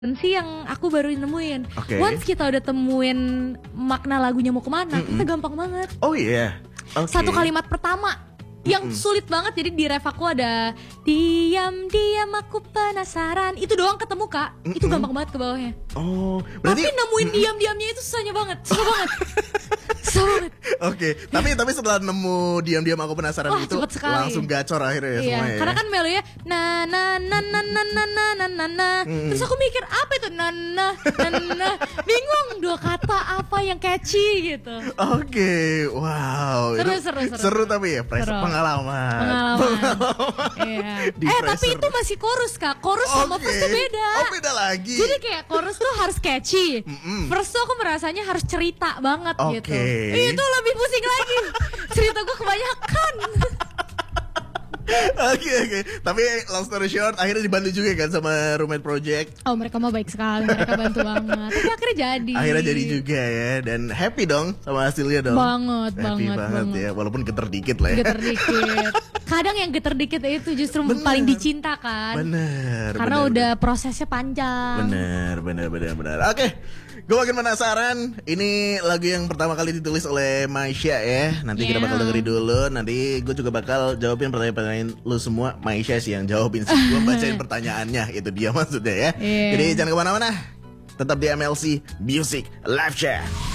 sih yang aku baru nemuin. Once kita udah temuin makna lagunya mau kemana, kita gampang banget. Oh iya. Satu kalimat pertama yang sulit banget, jadi di ref aku ada diam-diam aku penasaran. Itu doang ketemu Kak, itu gampang banget ke bawahnya. Oh, berarti tapi nemuin diam-diamnya itu susahnya banget, susah banget. Susah banget. Tapi setelah nemu diam-diam aku penasaran itu langsung gacor akhirnya ya semuanya. Karena kan melonya na na na na na na na na na na. Terus aku mikir apa itu na na na na. Bingung dua kata apa yang catchy gitu. Wow. Seru tapi ya, pengalaman. Iya. Tapi itu masih chorus Kak. Chorus sama verse tuh beda. Oh, beda lagi. Jadi kayak chorus tuh harus catchy. Verse tuh aku merasanya harus cerita banget gitu. Itu lebih pusing lagi. Cerita gue kebanyakan. Oke. Tapi long story short, akhirnya dibantu juga kan sama Roommate Project. Oh, mereka mah baik sekali, mereka bantu banget. Tapi akhirnya jadi. Akhirnya jadi juga ya, dan happy dong sama hasilnya dong. Happy banget ya, walaupun geter dikit lah ya. Geter dikit. Kadang yang geter dikit itu justru paling dicinta kan. Bener. Karena udah prosesnya panjang. Bener. Oke. Gue makin penasaran. Ini lagu yang pertama kali ditulis oleh Maisha ya. Nanti kita bakal dengerin dulu. Nanti gue juga bakal jawabin pertanyaan lu semua. Maisha sih yang jawabin sih. Gue bacain pertanyaannya. Itu dia maksudnya ya. Jadi jangan kemana-mana. Tetap di MLC Music Live Chat.